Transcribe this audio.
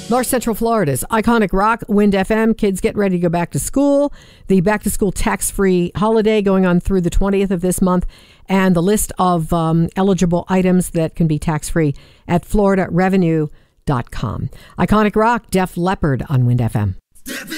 North Central Florida's iconic rock, Wind FM. Kids get ready to go back to school. The back to school tax-free holiday going on through the 20th of this month. And the list of eligible items that can be tax-free at floridarevenue.com. Iconic rock, Def Leppard on Wind FM.